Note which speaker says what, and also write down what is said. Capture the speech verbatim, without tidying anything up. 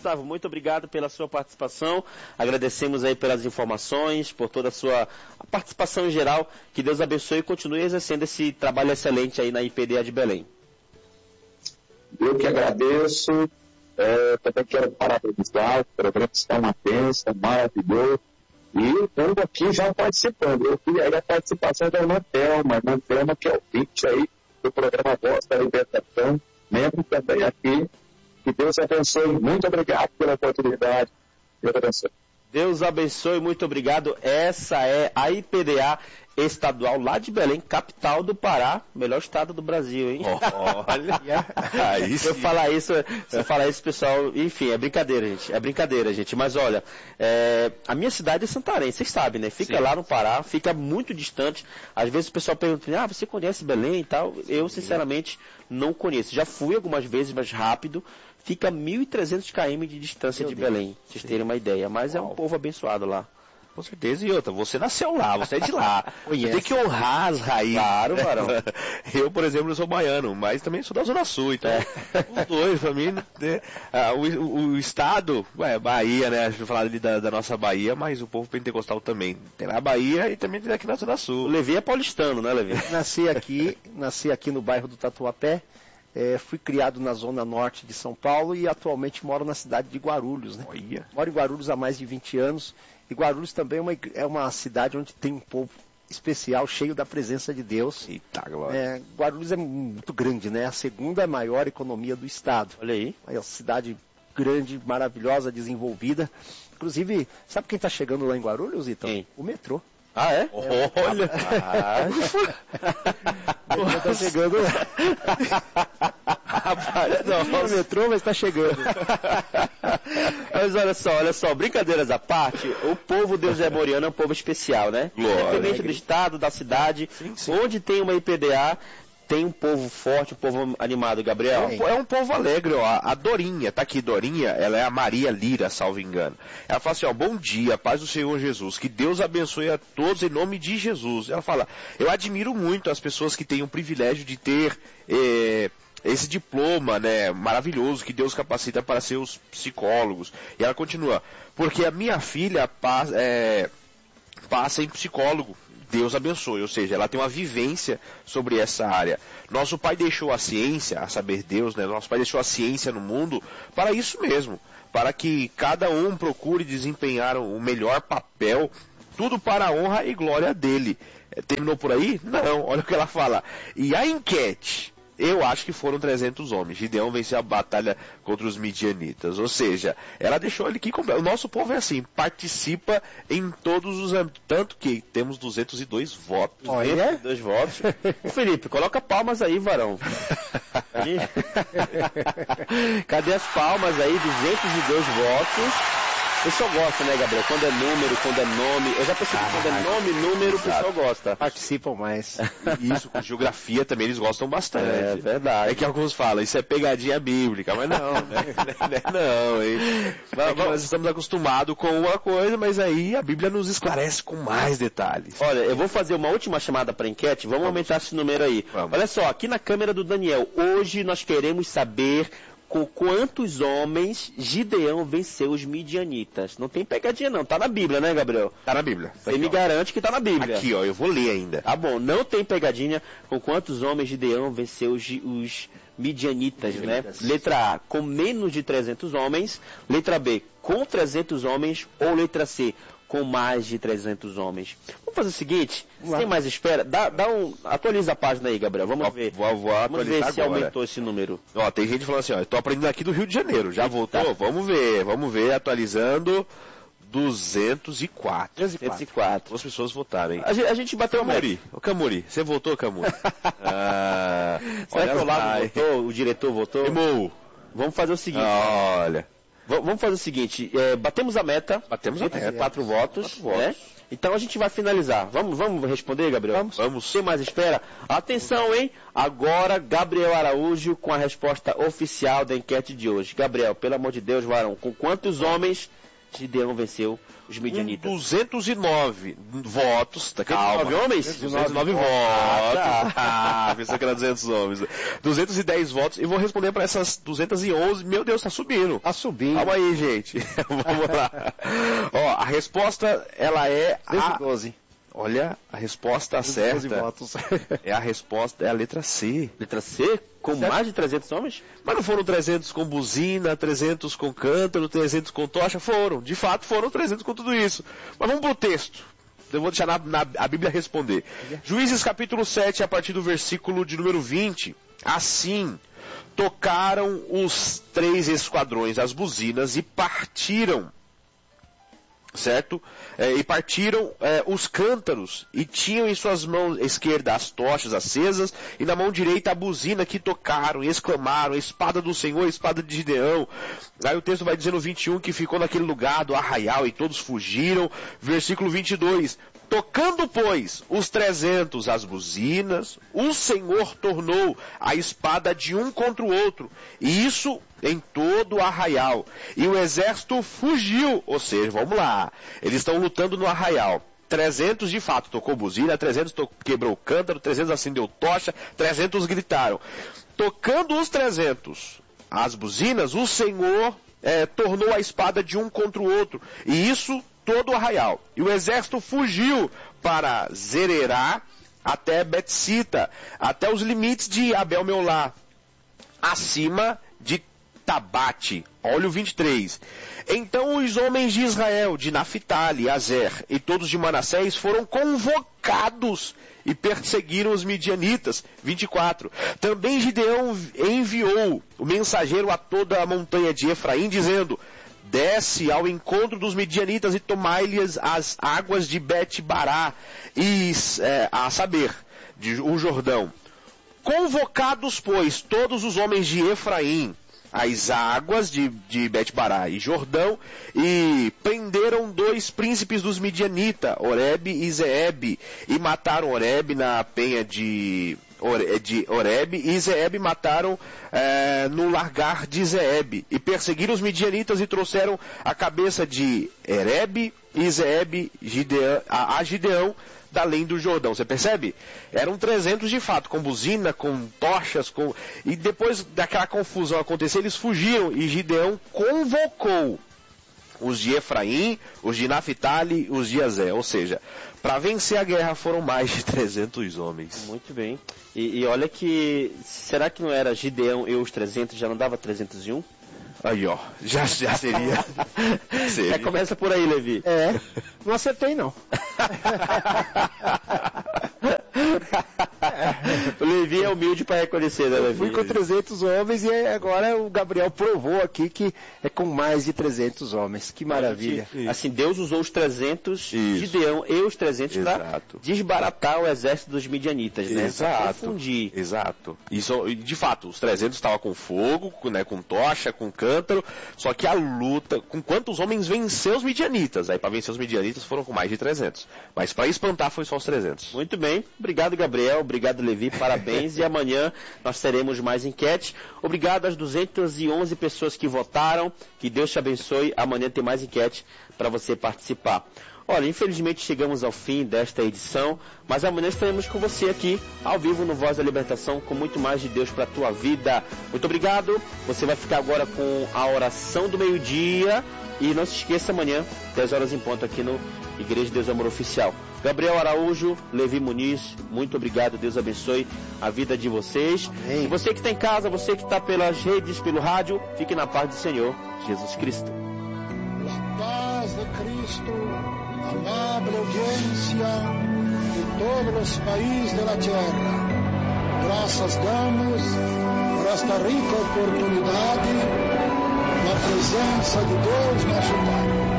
Speaker 1: Gustavo, muito obrigado pela sua participação. Agradecemos aí pelas informações, por toda a sua participação em geral. Que Deus abençoe e continue exercendo esse trabalho excelente aí na I P D A de Belém.
Speaker 2: Eu que agradeço. É, também quero parabenizar. O programa está uma bênção, maravilhoso. E o povo aqui já participando. Eu fui aí a participação da irmã Thelma, a irmã Thelma que é o ouvinte aí do programa Voz da Libertação, membro também aqui. Que Deus abençoe. Muito obrigado pela oportunidade. Deus abençoe.
Speaker 1: Deus abençoe, muito obrigado. Essa é a I P D A estadual lá de Belém, capital do Pará, melhor estado do Brasil, hein?
Speaker 3: Olha, aí
Speaker 1: se eu falar isso, se eu falar isso, pessoal, enfim, é brincadeira, gente, é brincadeira, gente, mas olha, é, a minha cidade é Santarém, vocês sabem, né? Fica Sim. lá no Pará, fica muito distante, às vezes o pessoal pergunta, ah, você conhece Belém e tal? Eu, sinceramente, não conheço, já fui algumas vezes, mas rápido, fica mil e trezentos quilômetros de distância Meu de Deus. Belém, pra vocês terem uma ideia, mas Uau. é um povo abençoado lá.
Speaker 3: Com certeza, e outra, você nasceu lá, você é de lá. Você tem que honrar as raízes.
Speaker 1: Claro, varão.
Speaker 3: Eu, por exemplo, sou baiano, mas também sou da Zona Sul, então, é. os dois, pra mim, né, ah, o, o, o estado, ué, Bahia, né, a gente vai falar ali da, da nossa Bahia, mas o povo pentecostal também. Tem na Bahia e também tem aqui na Zona Sul.
Speaker 1: O Levi é paulistano, né, Levi?
Speaker 4: Nasci aqui, nasci aqui no bairro do Tatuapé. É, fui criado na zona norte de São Paulo e atualmente moro na cidade de Guarulhos, né?
Speaker 3: Olha.
Speaker 4: Moro em Guarulhos há mais de vinte anos e Guarulhos também é uma, é uma cidade onde tem um povo especial, cheio da presença de Deus.
Speaker 3: Eita, glória.
Speaker 4: É, Guarulhos é muito grande, né? A segunda maior economia do estado.
Speaker 1: Olha aí.
Speaker 4: É uma cidade grande, maravilhosa, desenvolvida. Inclusive, sabe quem está chegando lá em Guarulhos, Ítalo?
Speaker 1: Quem?
Speaker 4: O metrô.
Speaker 1: Ah, é?
Speaker 3: Olha! Ah,
Speaker 4: o metrô tá chegando lá.
Speaker 1: Rapaz, não,
Speaker 4: o metrô, mas tá chegando.
Speaker 1: Mas olha só, olha só, brincadeiras à parte, o povo deus-é-moriano é um povo especial, né?
Speaker 3: Glória.
Speaker 1: Independente do estado, da cidade, sim, sim. onde tem uma I P D A, tem um povo forte, um povo animado, Gabriel.
Speaker 3: É um, é um povo alegre, ó. A Dorinha, tá aqui, Dorinha, ela é a Maria Lira, salvo engano. Ela fala assim, ó, bom dia, paz do Senhor Jesus, que Deus abençoe a todos em nome de Jesus. Ela fala, eu admiro muito as pessoas que têm o privilégio de ter eh, esse diploma, né, maravilhoso, que Deus capacita para ser os psicólogos. E ela continua, porque a minha filha passa, é, passa em psicólogo. Deus abençoe, ou seja, ela tem uma vivência sobre essa área. Nosso Pai deixou a ciência, a saber Deus, né? Nosso Pai deixou a ciência no mundo para isso mesmo, para que cada um procure desempenhar o melhor papel, tudo para a honra e glória dele. Terminou por aí? Não, olha o que ela fala. E a enquete? Eu acho que foram trezentos homens. Gideão venceu a batalha contra os midianitas. Ou seja, ela deixou ele aqui. O nosso povo é assim, participa em todos os âmbitos. Tanto que temos duzentos e dois votos.
Speaker 1: Olha, duzentos e dois votos. Felipe, coloca palmas aí, varão. Cadê as palmas aí? duzentos e dois votos. O pessoal gosta, né, Gabriel? Quando é número, quando é nome. Eu já percebi que quando é nome, número, o pessoal gosta.
Speaker 4: Participam mais.
Speaker 3: Isso, com geografia também eles gostam bastante.
Speaker 1: É verdade.
Speaker 3: É que alguns falam, isso é pegadinha bíblica, mas não, né? Não, hein? Mas, nós estamos acostumados com uma coisa, mas aí a Bíblia nos esclarece com mais detalhes.
Speaker 1: Olha, eu vou fazer uma última chamada para enquete, vamos, vamos aumentar esse número aí. Vamos. Olha só, aqui na câmera do Daniel, hoje nós queremos saber com quantos homens Gideão venceu os midianitas. Não tem pegadinha não, tá na Bíblia, né, Gabriel?
Speaker 3: Tá na Bíblia.
Speaker 1: Você tá me garante que tá na Bíblia.
Speaker 3: Aqui, ó, eu vou ler ainda.
Speaker 1: Tá bom, não tem pegadinha. Com quantos homens Gideão venceu os, os midianitas, midianitas, né? Letra A, com menos de trezentos homens. Letra B, com trezentos homens. Ou letra C, com mais de trezentos homens. Vamos fazer o seguinte, sem mais espera, dá, dá um, atualiza a página aí, Gabriel, vamos ver.
Speaker 3: Vou, vou
Speaker 1: vamos ver se
Speaker 3: agora.
Speaker 1: aumentou esse número.
Speaker 3: Ó, tem gente falando assim, ó, eu tô aprendendo aqui do Rio de Janeiro, já Eita. voltou? Vamos ver, vamos ver, atualizando, duzentos e quatro.
Speaker 1: duzentos e quatro.
Speaker 3: Duas pessoas votaram, hein?
Speaker 1: A gente, a gente bateu
Speaker 3: Camuri, o Camuri, você votou, Camuri? ah,
Speaker 1: Será que o Olavo votou, o diretor votou?
Speaker 3: Irmão.
Speaker 1: Vamos fazer o seguinte.
Speaker 3: Olha...
Speaker 1: Vamos fazer o seguinte, é, batemos a meta,
Speaker 3: batemos a meta,
Speaker 1: quatro votos,
Speaker 3: quatro
Speaker 1: né?
Speaker 3: votos.
Speaker 1: Então a gente vai finalizar. Vamos, vamos responder, Gabriel?
Speaker 3: Vamos. Vamos.
Speaker 1: Sem mais espera. Atenção, hein? Agora, Gabriel Araújo com a resposta oficial da enquete de hoje. Gabriel, pelo amor de Deus, varão, com quantos homens Gideão venceu os midianitas?
Speaker 3: Com duzentos e nove votos. Tá, calma.
Speaker 1: duzentos e nove homens?
Speaker 3: duzentos e nove votos. Ah, tá. Pensei que era duzentos homens. duzentos e dez votos. E vou responder para essas duzentos e onze. Meu Deus, tá subindo.
Speaker 4: Tá subindo.
Speaker 3: Calma aí, gente. Vamos lá. Ó, a resposta, ela é
Speaker 4: duzentos
Speaker 3: a...
Speaker 4: e doze.
Speaker 3: Olha, a resposta certa
Speaker 4: votos.
Speaker 3: é a resposta, é a letra C.
Speaker 1: Letra C? Com
Speaker 3: Certo.
Speaker 1: mais de trezentos homens?
Speaker 3: Mas não foram trezentos com buzina, trezentos com cântaro, trezentos com tocha? Foram, de fato foram trezentos com tudo isso. Mas vamos pro texto. Eu vou deixar na, na, a Bíblia responder. Juízes capítulo sete, a partir do versículo de número vinte. Assim, tocaram os três esquadrões as buzinas e partiram. Certo? É, e partiram é, os cântaros, e tinham em suas mãos esquerda as tochas acesas, e na mão direita a buzina, que tocaram e exclamaram: a espada do Senhor, a espada de Gideão. Aí o texto vai dizer no vinte e um que ficou naquele lugar do arraial e todos fugiram. Versículo vinte e dois: tocando, pois, os trezentos as buzinas, o Senhor tornou a espada de um contra o outro, e isso em todo o arraial. E o exército fugiu, ou seja, vamos lá, eles estão lutando no arraial. trezentos de fato tocou buzina, trezentos to- quebrou o cântaro, trezentos acendeu tocha, trezentos gritaram. Tocando os trezentos as buzinas, o Senhor é, tornou a espada de um contra o outro, e isso todo o arraial. E o exército fugiu para Zererá até Betsita, até os limites de Abel-Meolá, acima de Tabate. Olha o vinte e três. Então os homens de Israel, de Naphtali, Azer e todos de Manassés foram convocados e perseguiram os midianitas. vinte e quatro. Também Gideão enviou o mensageiro a toda a montanha de Efraim, dizendo: desce ao encontro dos midianitas e tomai-lhes as águas de Bet-Bará, e, é, a saber, de, o Jordão. Convocados, pois, todos os homens de Efraim, as águas de, de Bet-Bará e Jordão, e prenderam dois príncipes dos midianitas, Oreb e Zeeb, e mataram Oreb na penha de... de Oreb, e Zeeb mataram é, no largar de Zeeb, e perseguiram os midianitas e trouxeram a cabeça de Ereb e Zeeb Gideão, a, a Gideão da além do Jordão. Você percebe? Eram trezentos de fato, com buzina, com tochas, com... e depois daquela confusão acontecer, eles fugiram, e Gideão convocou os de Efraim, os de Naphtali, os de Azer. Ou seja, para vencer a guerra foram mais de trezentos homens.
Speaker 1: Muito bem. E, e olha que, será que não era Gideão e os trezentos, já não dava trezentos e um?
Speaker 3: Aí, ó, já, já seria. seria.
Speaker 1: É, começa por aí, Levi.
Speaker 4: É, não acertei não.
Speaker 1: O Levi é humilde para reconhecer, né, Levi?
Speaker 4: Fui com trezentos homens e agora o Gabriel provou aqui que é com mais de trezentos homens. Que maravilha.
Speaker 1: Isso. Assim, Deus usou os trezentos,
Speaker 3: Isso.
Speaker 1: Gideão e os trezentos para desbaratar o exército dos midianitas, né?
Speaker 3: Exato.
Speaker 1: Pra confundir.
Speaker 3: Exato. Isso, de fato, os trezentos estavam com fogo, com, né, com tocha, com cântaro, só que a luta, com quantos homens venceu os midianitas? Aí para vencer os midianitas foram com mais de trezentos. Mas para espantar foi só os trezentos.
Speaker 1: Muito bem. Obrigado, Gabriel. Obrigado, Levi. Parabéns. E amanhã nós teremos mais enquete. Obrigado às duzentas e onze pessoas que votaram. Que Deus te abençoe. Amanhã tem mais enquete para você participar. Olha, infelizmente chegamos ao fim desta edição, mas amanhã estaremos com você aqui, ao vivo no Voz da Libertação, com muito mais de Deus para a tua vida. Muito obrigado. Você vai ficar agora com a oração do meio-dia. E não se esqueça, amanhã, dez horas em ponto, aqui no Igreja de Deus Amor Oficial. Gabriel Araújo, Levi Muniz, muito obrigado. Deus abençoe a vida de vocês.
Speaker 4: Amém.
Speaker 1: E você que está em casa, você que está pelas redes, pelo rádio, fique na paz do Senhor Jesus Cristo.
Speaker 5: La paz de Cristo, amable audiencia de todos los países de la tierra. Gracias damos por esta rica oportunidade na presença de Deus nosso Pai.